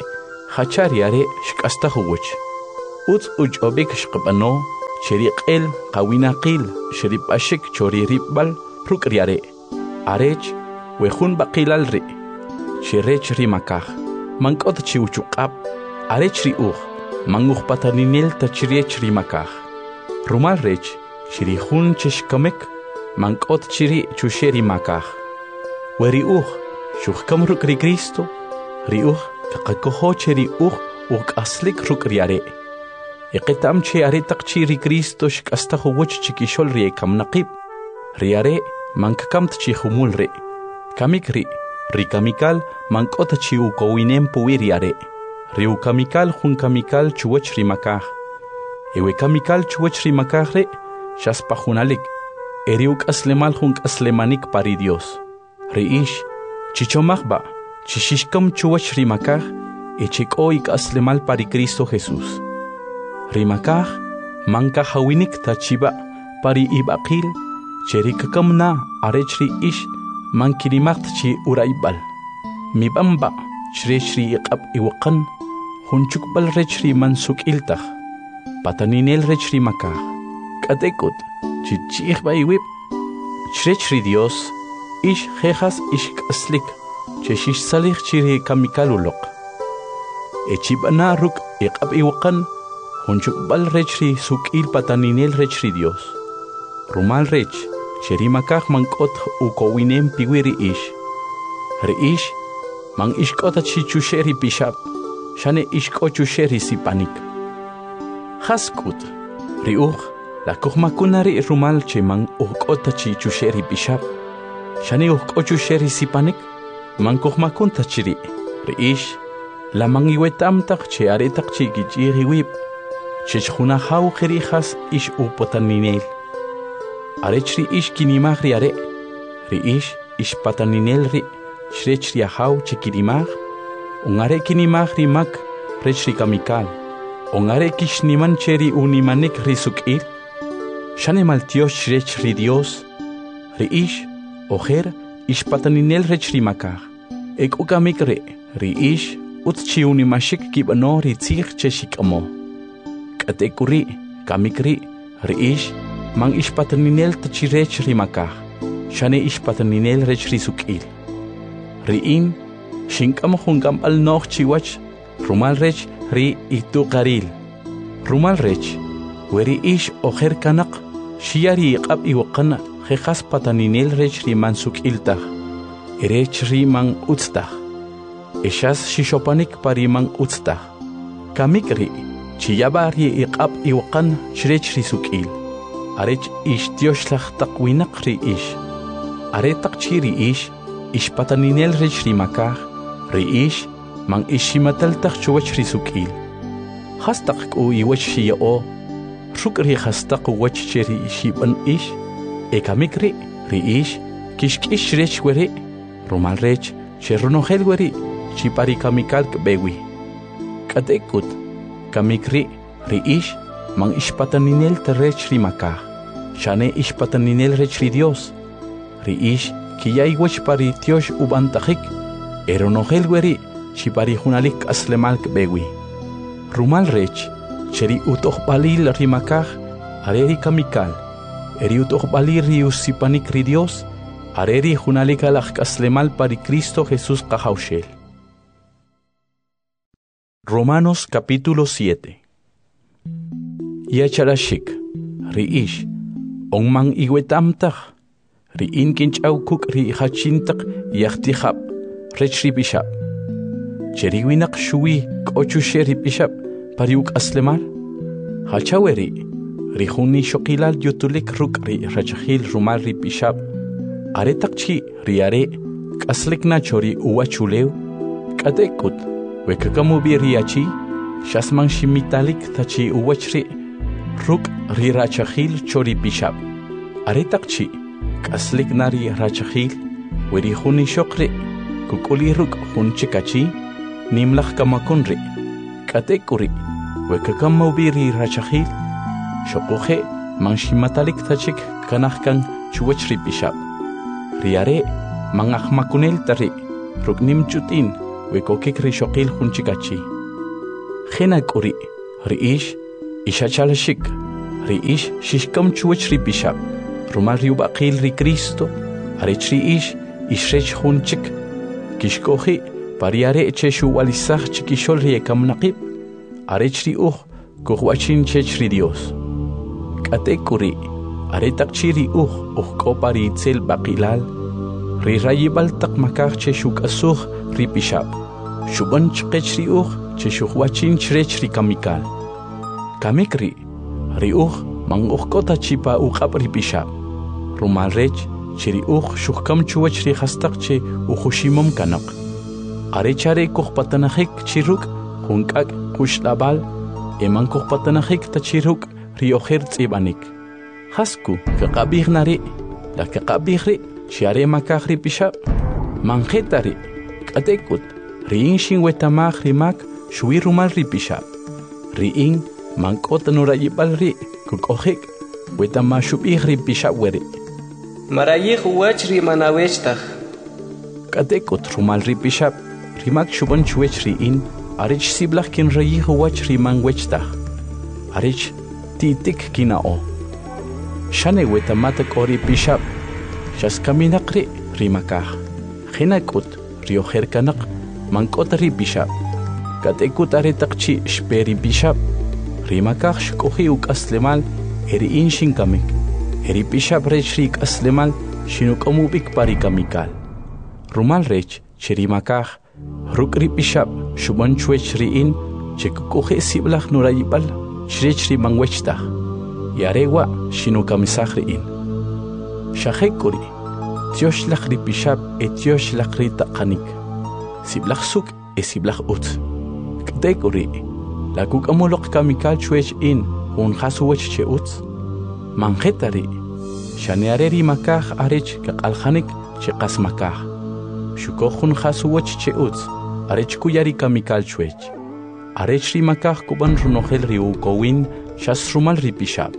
Hachari are shkasta huwich. Uts uch obik shqabano, cheri qel, qawina qil, sherip ashik chori ripbal, rukriare. Arech, wehun baqilal ri. Chirech rimakaj. Mankot chiuchukab, arech riuch, manguch pataninel tachiriech rimakaj. Rumal rech, chirihun chishkamek, mankot chiri chusheri makaj. Weriuch, shuchkam rukri Cristo, riuch, kakakoho cheri uk aslik rukriare. Iqitam che aretak chiri Cristo shkastahu wuch chikishol rie kam naqib. Riare, mankakamt chihumul re. Kamikri, rikamikal, mankota chiu kowinem puiriare. Riu kamikal hun kamikal chuwach rimakaj. Ewe kamikal chuwach rimakaj re, shaspahunalik. Eriuk aslemal hun aslemanik pari Dios. Reish, chichomachba, chishishkam chuwach rimakaj, echikoik aslemal pari Cristo Jesús. Rimakaj, manka hawinik tachiba, pari ibaqil, cherikakam na arechri ish, mankirimacht chi uraibal. Mibamba, chrechri iqab iwaqan, hunchukbal rechri mansuk iltach, pataninel rechri makaj. Katekut, chichichba iwib, chrechri Dios, ish jejas ish kaslik, cheshish salih chiri kamikalulok. Echibana ruk iqab iwaqan, hunchukbal rechri sukil pataninel rechri Dios. Rumal rech, cherimakaj mankot ukowinem piwiri ish. Reish, man ishkota chichusheri pishap, shane ishko chusheri sipanik. Haskut, riuch, la kuhmakunari rumal che man ukota chichusheri pishap, shane ukko chusheri sipanik, man kuhmakunta chiri. Reish, la man iwetamtak che aretak chikichiri wip, chechuna hau kerijas ish upotaninel. Arechri ish kinimagri are, riish ish pataninel ri, shrechri ahau chikirimag, ungare kinimagri mak, rechri kamikal, ungare kishniman cheri unimanik risukil, shane maltios shrechri Dios, riish, ojer ish pataninel rechri makaj, ek ukamikre, riish, utchi unimashik kibano ritzig cheshikamo. Katekuri, kamikri, riish, man ish pataninel tachirech rimakaj, shane ish pataninel rech risukil. Riin, shinkam hungam al noch chiwach, rumal rech ri itu qaril. Rumal rech, weri ish ojer kanak, shiari iqab iwaqan, jejas pataninel rech riman sukiltach, erech riman utstach. Eshas shishopanik pariman utstach. Kamikri, chiyabari iqab iwaqan shrech risukil. Arech ish Dioshlach takwinak ri ish. Aretak chiri ish pataninel rech rimakaj, ri ish, man ishimataltak chuwach risukil. Hastak ku iwach shiyao, ruk ri hastak wach cheri shiban ish, ekamikri, ri ish, kishkish rech weri, rumal rech, cherunohel weri, chipari kamikal kbewi. Katekut, kamikri, ri ish, man ish pataninel terech rimakaj. Shane ish pataninel rechri Dios. Riish, kiyay wach pari tiosh ubantajik, eronohel weri, chipari hunalik aslemal kbewi. Rumal rech, cheri utoh balil rimakaj, areri kamikal, eri utoh balir riusipanik ri Dios, areri hunalik alak aslemal pari Cristo Jesús kahaushel. Romanos capítulo 7. Yacharashik, riish, ongmang iwetamtak, riin kinchaukuk ri hachintak yachtihab, rechri bishab. Cheriwinak shui kochusheri bishab, pariuk aslemal. Hachaweri, rihuni shokilal yutulik ruk ri rachahil rumal ri bishab. Aretakchi riare, kaslikna chori uwachuleu, katekut, wekakamubi riachi, shasman shimitalik tachi uwachri, ruk ri rachahil chori bishab. Aretakchi, kaslik nari rachahil, weri huni shokri, kukuli ruk hun chikachi, nimlach kamakunri. Katekuri, wekakammubiri rachahil, shokuhe, manshimatalik tachik kanahkan chuwachri bishab. Riare, mangahmakunel tari, ruk nimchutin, wekokik ri shokil hun chikachi. Khena kuri riish ishachalashik riish shishkam chuach ri bishap rumal ri ubaqil ri Cristo arech riish ishrech hunchik kishkohi pariare cheshu walisach chikishol ri ekamnaqib arech ri kuhwachin chech ri Dios kate kuri aretak chiri kopari itzel baqilal ri rayibal tak makar cheshuk asuh ri bishap shuban chqech ri cheshuhwachin chrech ri kamikal kamikri ri mang kota chipa uqab ri bishap rumal rech chiri shuhkam chuwach ri khastaq che uhushimam kanak arechare kuhpatanahik chiruk hunkak kushlabal eman kuhpatanahik tachiruk ri oher tsibanik hasku kaqabih nari la kaqabih ri shiare makah ri bishap manjetari katekut riin shin wetamah rimak shui rumal ri bishap riin mankot nurayibal ri kukohik wetama shubih ri bishap weri marayih wach ri manawechtaj katekut rumal ri bishap rimak shuban chuech riin arich siblach kin rayih wach ri manwechtaj arich titik kinao shane wetamata kori bishap shas kaminaqri rimakah khinakut rioher kanak mankot ri bishap katekut aretaqchi shperi bishap rimakah shkohi uk aslemal eri inshin kamik eri bishap rech rik aslemal shinukamubik pari kamikal rumal rech chirimakah rukri bishap shuban chuech riin chekukohi siblach nurayibal shrech ri mangwechtaj yarewa shinukamisaj riin shahekuri tiosh ri bishap etiosh ri taqanik siblach suk siblach ut ktekuri la kukamoloq kamikal chuech in un khasuwech che ut manjetari shaneareri makaj arech kaqaljanik che qasmakaj shukohun khasuwech che ut arech kuyari kamikal chuech arech ri makaj kuban runojel ri ukowin shas rumal ri bishap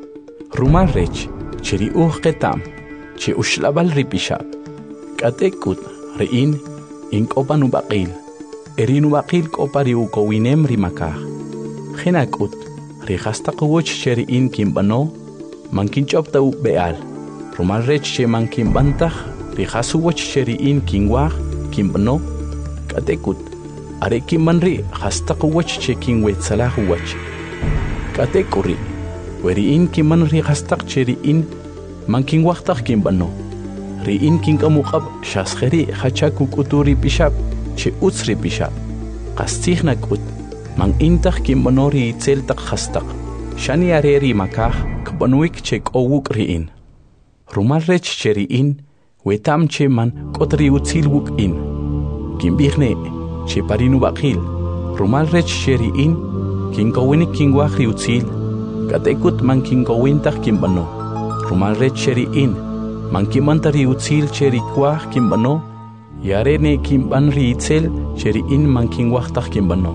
rumal rech chiri qetam che ushlabal ri bishap katekut riin inkopan ubaqil erin ubaqil kopari ukowinem ri makaj khinakut ri khastaqwoch cheri in kimbano mankinchopta u beal rumal rech che mankinbantaj ri khasuwoch cheri in kinwaj kimbano katekut are kimmanri khastaqwoch che kinwetsalah wach katekuri weri in kiman ri khastaq cheri in mankin waqtaq kimbano ri in kinkamuqab shaskheri khachaku kuturi bishap che utsri bishap qastihna kut man intaq kimbano ri itzeltaq khastaq shani areri makaj kbanuik che kowuk ri in rumal rech cheri in wetam che man kotri utzil wuk in kimbihne che parinu baqil rumal rech cheri in kinkowinik kinwaj ri utzil katekut man kinkowintaq kimbano rumal rech cheri in man kimanta ri utzil cheri kwaj kimbano yarene kimban ri itzel cheri in man kinwajtaj kimbano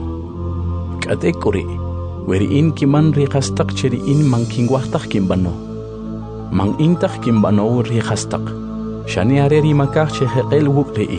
katekuri weri in kiman ri khastaq cheri in man kinwajtaj kimbano man intaq kimbano ri khastaq shani areri makaj che heqel wuk ri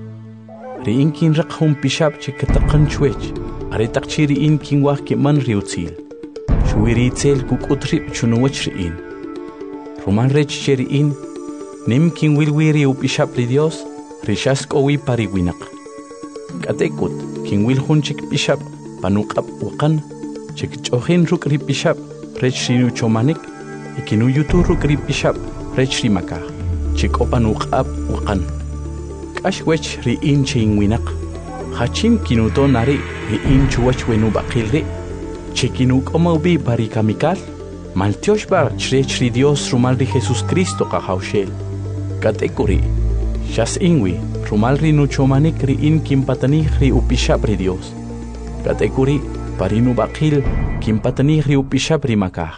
in kinraq hum bishap che kataqan chuech aretaq cheri in kinwaj kiman ri utzil shuwiri itzel kukutri chunuwach ri in rumal rech cheri in nim kinwilwiri ubishap ri Dios rishas kowi pariwinaq katekut kinwil hunchik bishap panuqab waqan chik ch'ojin ruk ri bishap rech rinu chomanik ikinu yutu ruk ri bishap rech ri makaj chik opanuqab waqan k'axwech ri in chinwinaq hachin kinuto nari ri in chuwach wenu baqil ri chikinu k'omawbi pari kamikal maltiosh bar chrech ri Dios rumal ri Jesus Cristo qajawshel katekuri shas inwi rumal ri nuchomanik ri in kimpatanij ri upishap ri Dios katekuri parinu baqil kimpatanij ri upishap ri makaj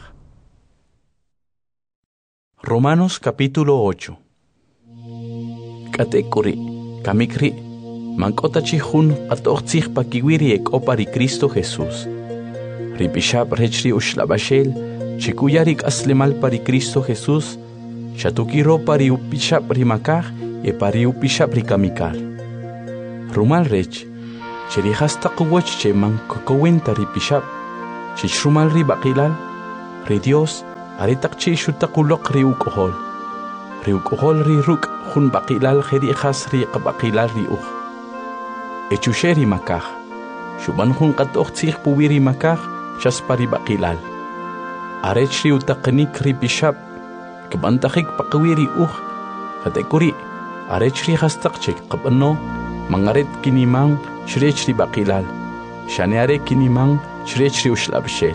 Romanos capítulo 8 katekuri kamikri mankota chihun atoqtzij pakiwiri ekopa ri Cristo Jesús ri bishap rech ri ushlabashel chikuyarik aslemal pari Cristo Jesús chatukiro pari upishap ri makaj e pari upishap ri kamikal rumal rech cheri hasta quwach che man kokowenta ri pishab che shrumal ri baqilal ri Dios aritaq che shutaquloq ri uqhol ri ruk khun baqilal kheri khas ri qabaqilal ri uq echusheri makaj shuban khun qatoq tsikh puwiri makaj shaspari baqilal arech ri utaqnik ri pishab kbantakhik paqwiri uq hatekuri arech ri khastaq chek qabno mangaret kinimang shrech ri baqilal shaneare kinimang shrech ri ushlabshel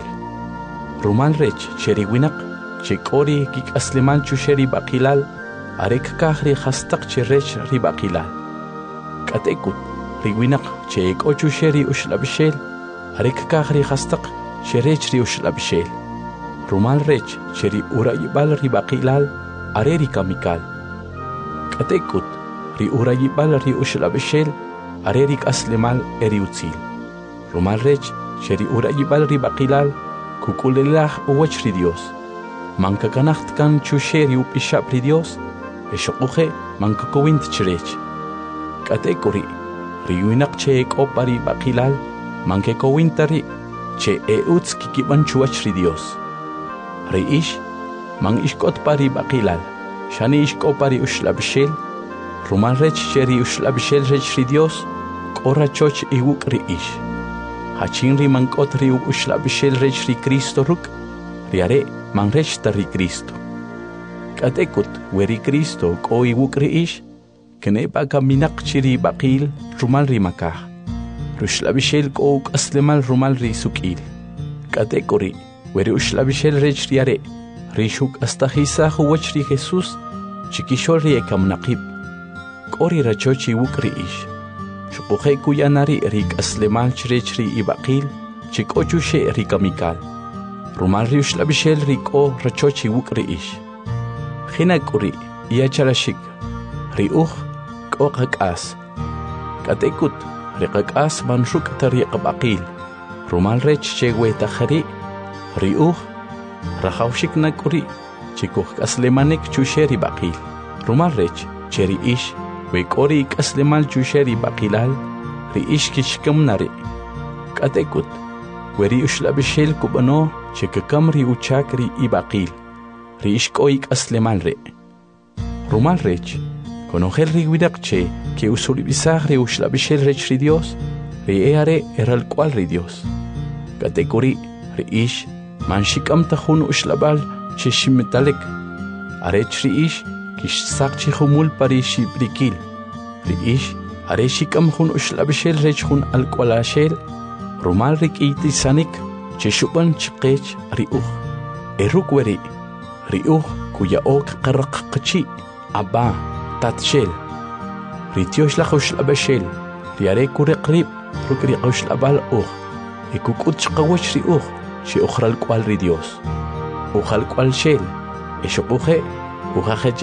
rumal rech cheri winaq chekori kik asliman chusheri baqilal arek kahri khastaq cherech ri baqilal katekut ri winaq chek ochusheri ushlabshel arek kahri khastaq cherech ri ushlabshel rumal rech cheri urayibal ri baqilal areri kamikal katekut ri urayibal ri ushlabshel areri aslimal eri utzil rumal rech cheri urayibal ri baqilal kukulelah uwach ri Dios manka kanacht kan chusheri upishab ri Dios eshoquje manka kowint chirech katekuri ri winaq che ekopari baqilal manke kowintari che eutz kikiban chuach ri Dios ri ish man ishkot pari baqilal shani ishkopari ushlabshel rumal rech cheri ushlabshel rech ri Dios qora choch iwuk ri ish hachin ri mankot ri ushlabshel rech ri Cristo ruk riare man rech ri Cristo katekut weri Cristo ko iwuk ri ish kene ba kaminak chiri baqil rumal ri makah rushlabshel ko aslemal rumal ri sukil katekuri weri ushlabshel rech riare rishuk astahisa huwach ri Jesus chikishol ri ekamnaqib qori rachochi iwuk ri ish shuquje kuyanari rik aslemal chrech ri ibaqil chikochushe ri kamikal rumal ri ushlabshel ri ko rachochi iwuk ri ish khinakuri iyacharashik ri ko qaqas katekut ri qaqas manshuk tari qabaqil rumal rech chewe takhari ri rahawshik nakuri chikuh aslemanik chusheri baqil rumal rech cheri ish we kori aslemal chusheri baqilal ri ish kishkam nari katekut weri ushlabshel kubano chikakam ri uchakri ibaqil ri ish koik aslemal re rumal rech conocer ri widak che que usuri bisag ri ushlabshel rech ri Dios ri eare eral cual ri Dios katekuri ri ish manshikam takhun ushlabal che shimmetalik arech ri ish kish sakchi khumul parishi brikil ri ish areshikam khun ushlabshel rech khun alqolashel rumal rik itisanik che shuban chiqech ri eruk weri ri kuya ok qarq qachi aba tatshel ri tiosh la ushlabshel ri are kure qrib rukri ushlabal ikukut chqawach ri shi ukhral qal ri Dios ukhal qal shel eshquje ukhaj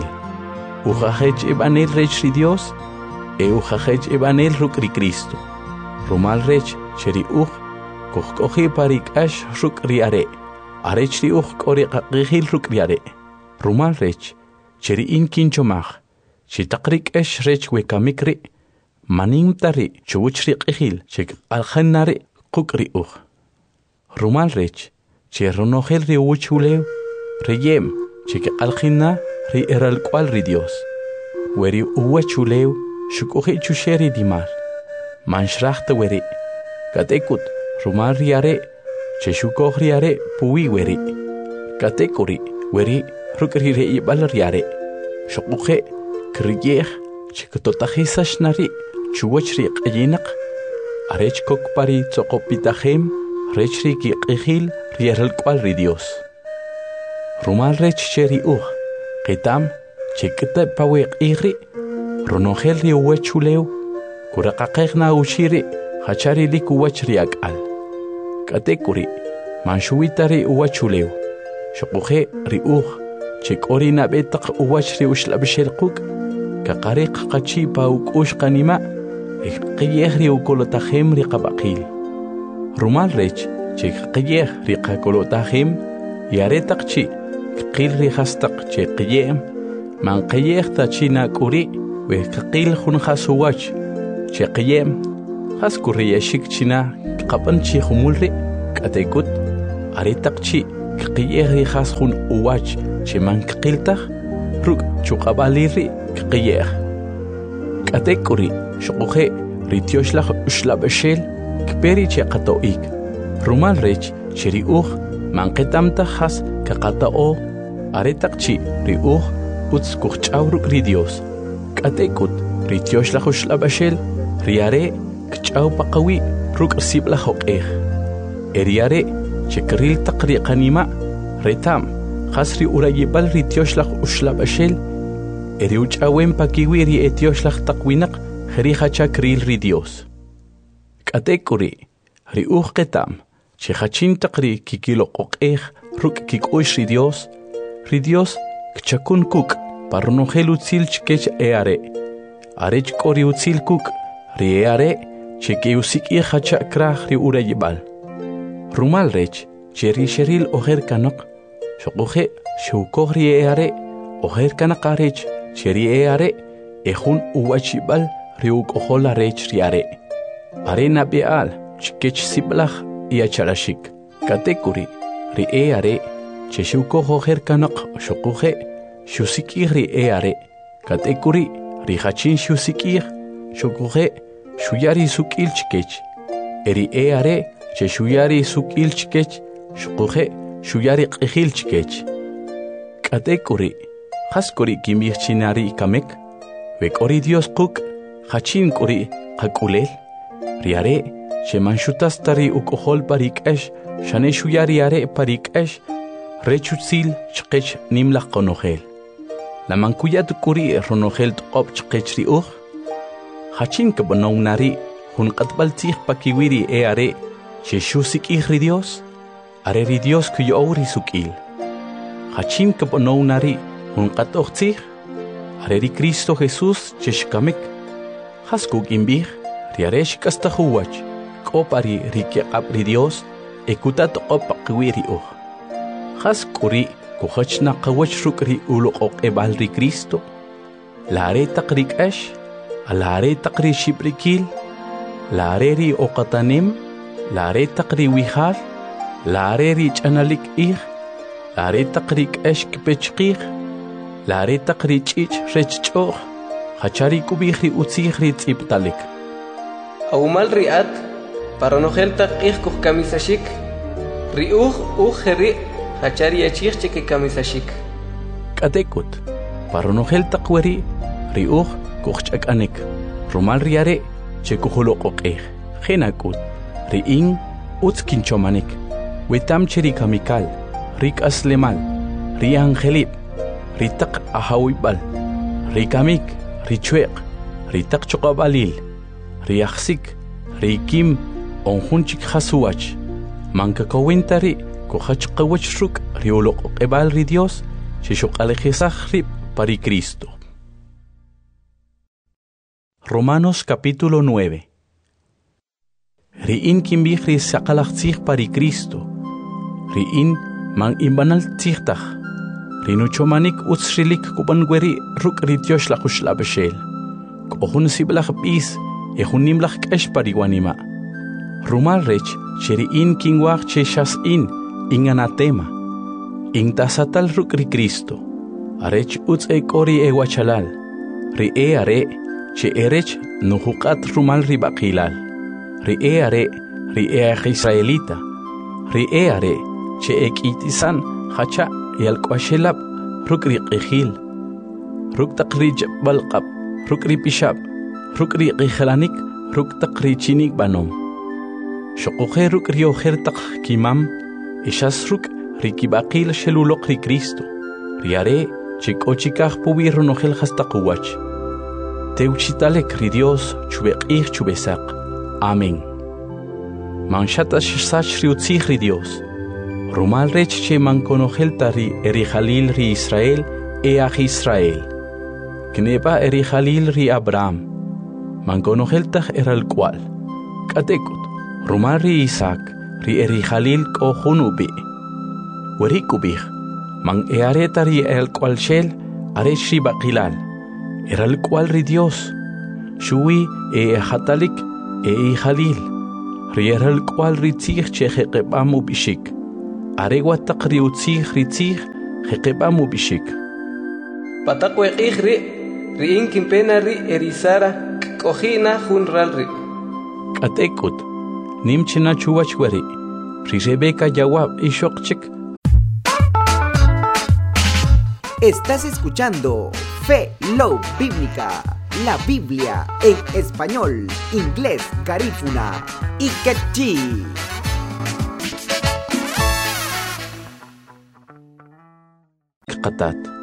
ibanel rech ri Dios ukhaj ibanel rukri Cristo rumal rech cheri kohkohi parikash rukri are arech ri kori qaqihil rukri are rumal rech cheri inkin chomach chitaqrik esh rech we kamikri manim tari chuchri qihil chek alkhanari qukri rumal rech che ronohel ri uchulew reyem chek alkhina ri eral qual ri Dios weri uwachulew shukuhi chusheri dimar manshracht weri katekut rumal ri are che shukoh ri are puwi weri katekuri weri rukri ri ibal ri are shukuhe kriyeh chek totahisash nari chuwach ri qiyinaq arech kok pari tsoqopitahem rech ri ki qihil ri eral qual ri Dios rumal rech cheri qitam chekta pawiq igri ronohel ri uwachulew kuraqaqeqna ushiri hachari li kuwach ri akal katekuri manshuwitari uwachulew shuquje ri chekori nabetaq uwach ri ushlabshel quk kaqariq qachi pa ukush qanima qiyeh ri ukolotahem ri qabaqil rumal rech chek qiyeh ri qakolotahem yaretaqchi qil ri hastaq che qiyem man qiyeh ta china kuri we qil khun khasuwach che qiyem Haskurri yashik china qapan chi khumulri katekut aretaqchi qiyeri khaskhun uwach chiman qiltaq ruk chuqabaliri qiyer katekuri shuquje ritioshlah ushlabashel kperi che qatoik rumal rech chiriuj manqetamta khas kaqatao aretaqchi riuj uts kuchawruk ri Dios katekut ritioshlah ushlabashel riare kchaw paqawi ruk sibla hoqeh eriare chekril taqri qanima retam khasri urayibal ritioshlah ushlabashel eriuchawen pakiwiri etioshlah taqwinaq khriha chakril ri Dios katekuri riuj qetam chehachin taqri kikilo qoqeh ruk kikush ri Dios kchakun kuk parnogel utzil chkech eare arech kori utzil kuk riare Cheke usiki hacha krah ri urayibal. Rumal rech, cheri sheril oher kanok, shokohe shukor ri eare, oher kanakarech, cheri eare, ehun uwachibal ri ukohola rech riare. Arena beal, chkech siblach iacharashik. Katekuri, ri eare, cheshuko oher kanok, shokohe, shusiki ri eare. Katekuri, ri hachin shusiki, shokohe, Shuyari sukil chkech. Eri eare, che shuyari sukil chkech, shukuje, shuyari qihil chkech. Katekuri, haskuri kimichinari kamek, vekori Dios kuk, hachin kuri, hakulel. Riare, che manshutas tari ukohol parikesh, shane shuyari are parikesh, rechutzil chkech nimla konogel. La mankuyat kuri ronogel top chkech riuj. Hachin que bonaunari, hun qatbaltih pakiwiri eare, che shusik ri Dios, are ri Dios kuyo auri sukil. Hachin que bonaunari, hun qatochtih, are ri Cristo Jesús che shkamik. Haskuk imbih, riaresh kastahuwach, kopari rikiaqab ri Dios, ekutat opakiwiri uj. Haskuri kuhachna qawach rukri uloqoq ebal ri Cristo, la are taqrik ash, Alare taqri shibrikil, lareri oqatanim, lare taqri wihal, lareri chanalik ih, lare taqri keshk pechqih, lare taqri chich rechchoh, hachari kubihri utzihri tziptalik. Aumal riat, paranogel taqih kuh kamisashik, riuj heri, hachari achih cheke kamisashik. Katekut, paranogel taqweri, riuj, Kuchak anek, Romal riare, chekuholo qoqeh, Genakut, Riin, Utskin chomanek, Wetam cheri kamikal, Rik aslemal, Riangelip, Ritak ahawibal, Rikamik, Richuek, Ritak chokabalil, Riaxik, Rikim, Onhunchik hasuach, Mankakawintari, Kohachkawachruk, Riolok ebal ri Dios, Chishok alejizach rip pari Cristo. Romanos capítulo 9. Riin kimbihri sakalachtzich pari Cristo. Riin man imbanal tzichtach. Rinuchomanik utsrilik kubangueri ruk rityosh lachushla beshel. Kohun siblach bis, ehun nimlach kesh pariwanima. Rumal rech, cheriin kingwach cheshas in anatema. In tasatal ruk ri Cristo. Arech uts ekori ewachalal. Ri are, che erech nuhuqat rumal ribaqilal. Ri are israelita. Ri are che ekitisan hacha yalqashelab rukri qihil. Ruk taqrij balqab, rukri pishab, rukri qihlanik, ruk taqri chinik banom. Shoqohe rukri oher taq kimam, ishas ruk rikibaqil shelulok ri Cristo. Ri are che kochikaj pubi ronogel hastaquwach. Teuchitalek ri Dios chubeqih chubesaq. Amén. Manshata shsach ri utzih ri Dios. Rumal rech che mankonogel tari erijalil ri Israel eaj Israel. Kneba erijalil ri Abraham. Mankonogel taj eral cual. Katekut. Rumal ri Isaac ri erijalil kohunubi. Werikubih. Man earetari el cual shel arech ri baqilal. Eral cual ri Dios. Shui hatalik Jalil, rieral cual ritzig che jeqebamu bishik. Areguataq riutzig ritzig jeqebamu bishik. Patakwe ri inkin pena ri erisara kojina junral ri. Katekut, nimchina chuwachwari, Rebecca Yawab ishokchik. Estás escuchando Fe Love Bíblica, la Biblia en español, inglés, garífuna y quechí. Qatat.